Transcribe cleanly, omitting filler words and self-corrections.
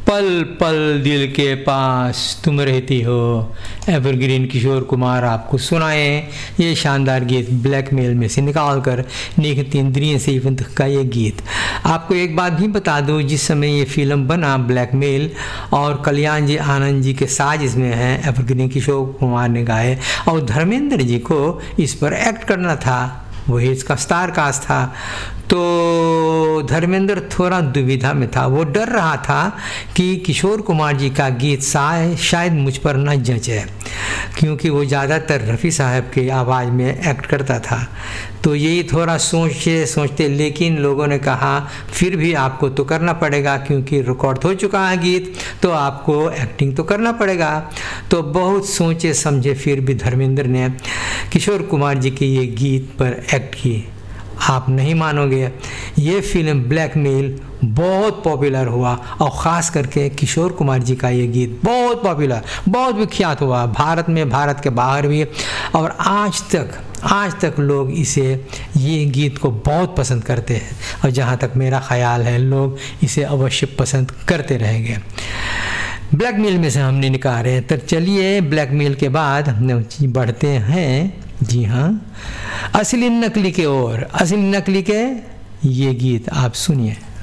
पल पल दिल के पास तुम रहती हो। एवरग्रीन किशोर कुमार आपको सुनाए ये शानदार गीत ब्लैकमेल में से निकाल कर निखित इंद्रिय से का ये गीत। आपको एक बात भी बता दूं, जिस समय ये फिल्म बना ब्लैकमेल, और कल्याण जी आनंद जी के साज इसमें हैं, एवरग्रीन किशोर कुमार ने गाए और धर्मेंद्र जी को इस पर एक्ट करना था, वही इसका स्टार कास्ट था। तो धर्मेंद्र थोड़ा दुविधा में था, वो डर रहा था कि किशोर कुमार जी का गीत शायद मुझ पर न जचे, क्योंकि वो ज़्यादातर रफ़ी साहब के आवाज़ में एक्ट करता था। तो यही थोड़ा सोचते लेकिन लोगों ने कहा फिर भी आपको तो करना पड़ेगा, क्योंकि रिकॉर्ड हो चुका है गीत, तो आपको एक्टिंग तो करना पड़ेगा। तो बहुत सोचे समझे फिर भी धर्मेंद्र ने किशोर कुमार जी के ये गीत पर एक्ट की। आप नहीं मानोगे, ये फिल्म ब्लैकमेल बहुत पॉपुलर हुआ और ख़ास करके किशोर कुमार जी का ये गीत बहुत पॉपुलर, बहुत विख्यात हुआ भारत में, भारत के बाहर भी। और आज तक लोग ये गीत को बहुत पसंद करते हैं, और जहाँ तक मेरा ख़याल है लोग इसे अवश्य पसंद करते रहेंगे। ब्लैकमेल में से हमने निकाले, तो चलिए ब्लैकमेल के बाद हम बढ़ते हैं, जी हाँ, असली नकली के ओर। असली नकली के ये गीत आप सुनिए।